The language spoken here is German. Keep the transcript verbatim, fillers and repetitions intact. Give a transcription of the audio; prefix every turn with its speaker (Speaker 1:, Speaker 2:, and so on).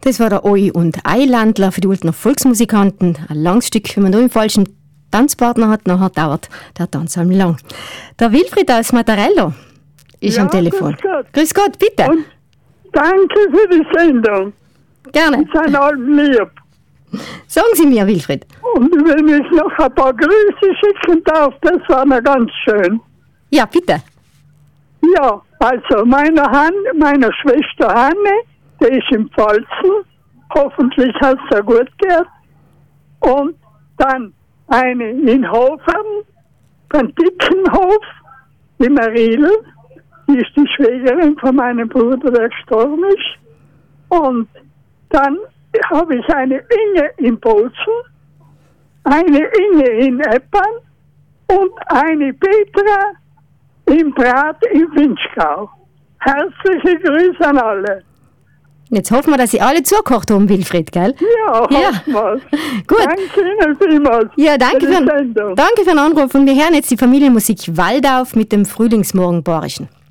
Speaker 1: Das war der Oi und Eilandler für die Ultner Volksmusikanten. Ein langes Stück, wenn man nur einen falschen Tanzpartner hat, nachher dauert der Tanz am lang. Der Wilfried aus Mattarello ist
Speaker 2: ja,
Speaker 1: am Telefon.
Speaker 2: Grüß Gott.
Speaker 1: Grüß Gott, bitte.
Speaker 2: Und danke für die Sendung.
Speaker 1: Gerne.
Speaker 2: Sie sind allen lieb.
Speaker 1: Sagen Sie mir, Wilfried.
Speaker 2: Und wenn ich noch ein paar Grüße schicken darf, das war mir ganz schön.
Speaker 1: Ja, bitte.
Speaker 2: Ja, also meine Han, meiner Schwester Hanne, die ist im Pfalzen. Hoffentlich hat es da gut gehört. Und dann eine in Hofern, beim Dickenhof, die Mariel, die ist die Schwägerin von meinem Bruder, der gestorben ist. Und dann habe ich eine Inge in Bozen, eine Inge in Eppern und eine Petra im Brat im Winschgau. Herzliche Grüße an alle.
Speaker 1: Jetzt hoffen wir, dass Sie alle zugekocht haben, Wilfried, gell?
Speaker 2: Ja,
Speaker 1: Ja.
Speaker 2: hoffen wir's.
Speaker 1: Gut.
Speaker 2: Danke Ihnen vielmals.
Speaker 1: Ja, danke
Speaker 2: für die
Speaker 1: für,
Speaker 2: Sendung.
Speaker 1: danke für den Anruf. Und wir hören jetzt die Familienmusik Waldauf mit dem Frühlingsmorgen Borischen.